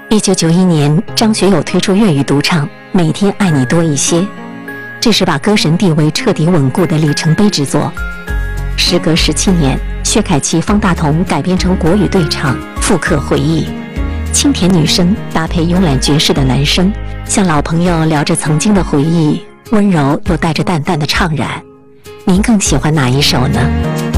1991年，张学友推出粤语独唱《每天爱你多一些》，这是把歌神地位彻底稳固的里程碑之作。时隔17年，薛凯琪、方大同改编成国语对唱，复刻回忆。清甜女声搭配慵懒爵士的男声，像老朋友聊着曾经的回忆，温柔又带着淡淡的怅然。您更喜欢哪一首呢？